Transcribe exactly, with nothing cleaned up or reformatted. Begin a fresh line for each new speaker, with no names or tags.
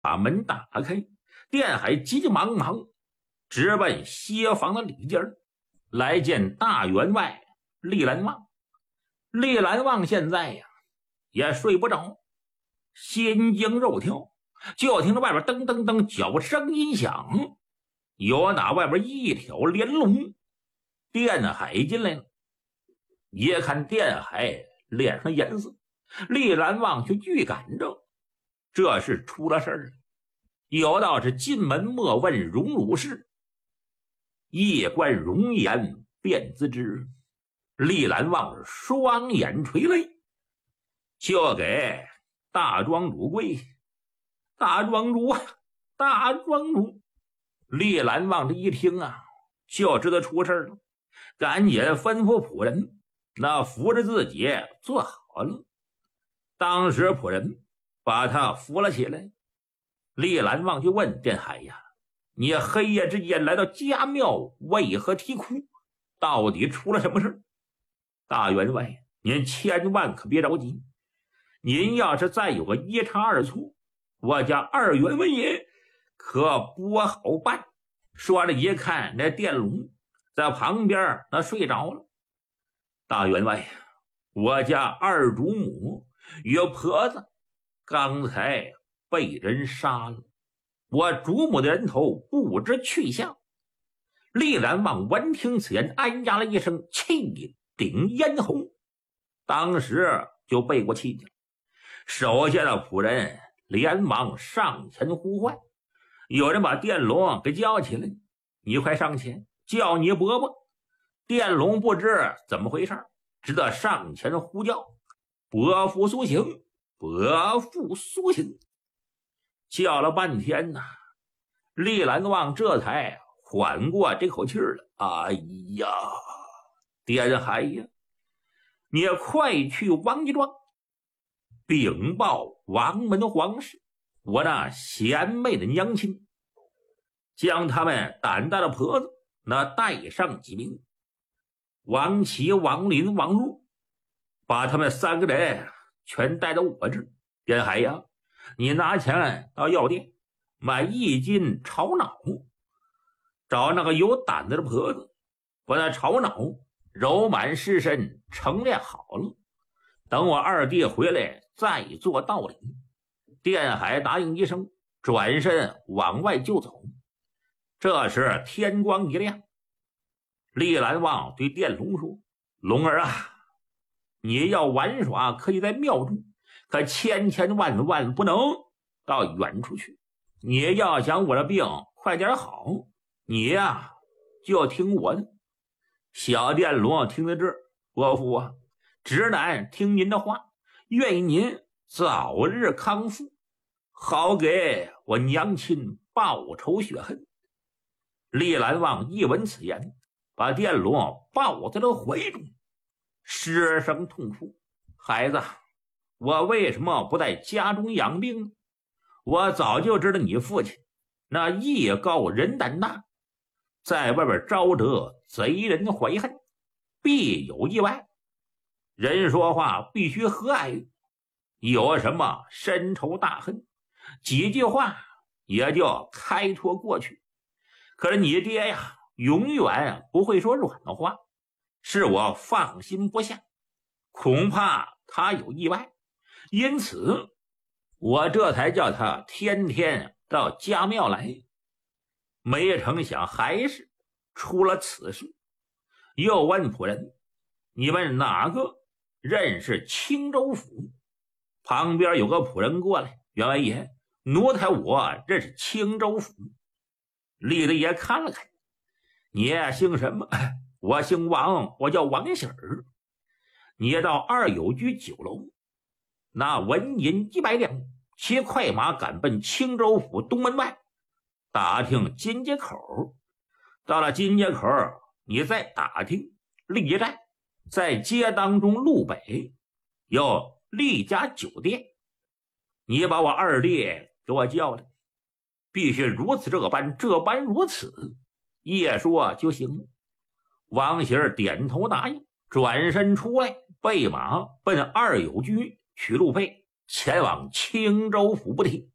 把门打开，店海急急忙忙直奔歇房的里间，来见大员外厉兰旺。厉兰旺现在呀也睡不着，心惊肉跳，就听着外边噔噔噔脚声音响，有打外边一条连龙。店海进来了，一看店海脸上颜色，厉兰旺却预感着这是出了事儿了。有道是进门莫问荣辱事，夜观容颜便自知。厉兰旺双眼垂泪，就给大庄主跪下。大庄主啊，大庄主！厉兰旺这一听啊，就知道出事了，赶紧吩咐仆人那扶着自己坐好了。当时仆人把他扶了起来。厉兰旺就问店海呀，你黑夜之间来到家庙，为何啼哭？到底出了什么事？大员外，您千万可别着急，您要是再有个一差二错，我家二员外爷可不好办。说着一看那电龙在旁边那睡着了。大员外呀，我家二主母与婆子刚才被人杀了，我主母的人头不知去向。厉兰旺闻听此言，哎呀了一声，气顶咽喉，当时就背过气去了。手下的仆人连忙上前呼唤，有人把电龙给叫起来，你快上前叫你伯伯。电龙不知怎么回事，只得上前呼叫，伯父苏醒，伯父苏醒。叫了半天呐，厉兰旺这才缓过这口气了。哎呀，店海呀，你快去王家庄禀报王门皇室，我那贤妹的娘亲，将他们胆大的婆子那带上几名，王琦、王林、王禄，把他们三个人全带到我这儿。店海呀，你拿钱到药店买一斤炒脑，找那个有胆子的婆子，把那炒脑揉满尸身盛炼好了，等我二弟回来再做道理。店海答应一声，转身往外就走。这时天光一亮，厉兰旺对电龙说，龙儿啊，你要玩耍可以在庙中，可千千万万不能到远处去。你要想我的病快点好，你呀就听我的。小电龙听到这儿，伯父啊，直男听您的话，愿意您早日康复，好给我娘亲报仇雪恨。厉兰旺一闻此言，把电龙抱在了怀中，失声痛哭，孩子，我为什么不在家中养病呢？我早就知道你父亲那艺高人胆大，在外边招得贼人怀恨，必有意外。人说话必须和蔼，有什么深仇大恨，几句话也就开脱过去。可是你爹呀，永远不会说软话，是我放心不下，恐怕他有意外，因此我这才叫他天天到家庙来。没成想还是出了此事。又问仆人，你们哪个认识青州府？旁边有个仆人过来，员外爷，奴才我认识青州府。厉大爷看了看，你姓什么？我姓王，我叫王喜儿。你到二友居酒楼，拿纹银一百两，骑快马赶奔青州府东门外，打听金街口。到了金街口，你再打听厉寨，在街当中路北有厉家酒店，你把我二弟给我叫来，必须如此这般，这般如此，一说就行了。王喜儿点头答应，转身出来，备马奔二友居取路费，前往青州府不提。